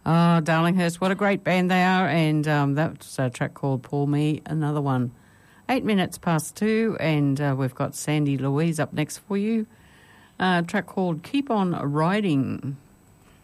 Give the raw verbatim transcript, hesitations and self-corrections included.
Oh, Darlinghurst, what a great band they are. And um, that's a track called Pour Me, another one. Eight minutes past two, and uh, we've got Sandy Louise up next for you. A track called Keep On Riding.